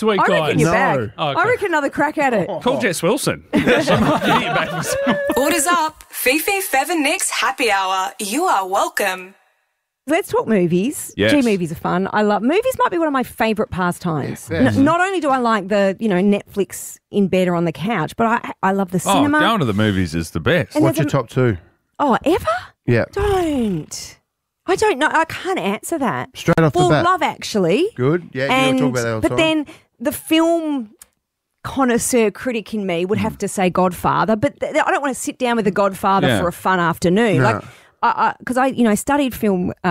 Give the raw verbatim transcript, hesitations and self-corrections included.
next week, I guys. reckon you're No. back. Oh, okay. I reckon another crack at it. Call Jess Wilson. She might get you back. Orders up. Fifi, Fev and Nick's happy hour. You are welcome. Let's talk movies. Yes. Gee, movies are fun. I love movies. Might be one of my favourite pastimes. Yes. N- not only do I like the you know Netflix in bed or on the couch, but I I love the Oh, cinema. going to the movies is the best. And What's your there's a- top two? Oh, ever? Yeah. Don't. I don't know. I can't answer that. Straight off well, the bat. Love Actually. Good. Yeah, And, you talk about that all the but time. then the film connoisseur critic in me would have to say Godfather, but th- I don't want to sit down with the Godfather Yeah. for a fun afternoon. No. Like, because I, I, 'cause I, you know, studied film.